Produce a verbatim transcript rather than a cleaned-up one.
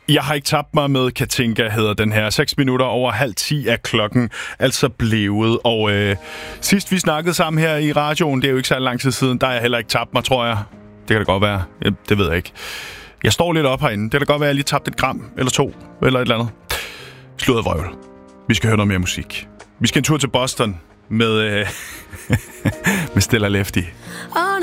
Jeg har ikke tabt mig med Katinka, hedder den her. Seks minutter over halv ti er klokken altså blevet. Og øh, sidst vi snakkede sammen her i radioen, det er jo ikke så lang tid siden, der har jeg heller ikke tabt mig, tror jeg. Det kan det godt være. Det ved jeg ikke. Jeg står lidt op herinde. Det kan da godt være, at jeg lige tabte et gram, eller to, eller et eller andet. Slået vrøvl. Vi skal høre noget mere musik. Vi skal en tur til Boston med, øh, med Stella Lefty.